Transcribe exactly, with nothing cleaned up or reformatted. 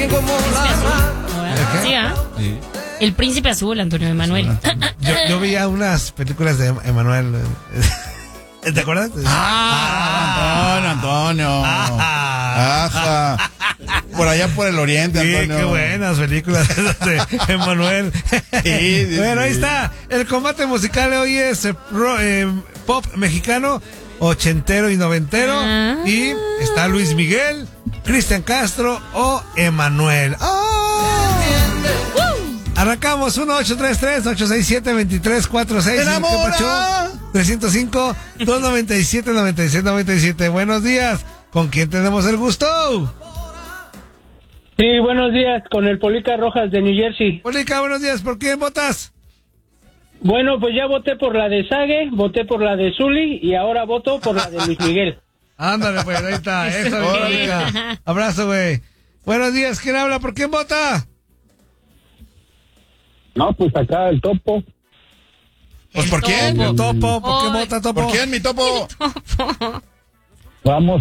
Sí, ¿ah? Sí. El Príncipe Azul, Antonio Emanuel. Yo, yo veía unas películas de Emanuel. ¿Te acuerdas? Ah, Antonio, Antonio. Ajá. Por allá por el oriente, Antonio. Sí, qué buenas películas de Emanuel. Sí, sí, bueno, sí. ahí está. El combate musical de hoy es eh, ro, eh, pop mexicano, ochentero y noventero. Ah. Y está Luis Miguel, Cristian Castro o Emanuel. ¡Oh! Arrancamos. Uno ocho tres tres, ocho seis siete, dos tres cuatro seis. trescientos cinco, doscientos noventa y siete, noventa y seis, noventa y siete. Buenos días. ¿Con quién tenemos el gusto? Sí, buenos días, con el Polica Rojas de New Jersey. Polica, buenos días. ¿Por quién votas? Bueno, pues ya voté por la de Sage, voté por la de Zuli y ahora voto por la de Luis Miguel. Ándale, pues, ahí está. Eso, Polica. Abrazo, güey. Buenos días. ¿Quién habla? ¿Por quién vota? No, pues acá el Topo. ¿Pues por quién? El Topo. ¿Por qué Oh. vota Topo? ¿Por quién, mi Topo? El Topo. Vamos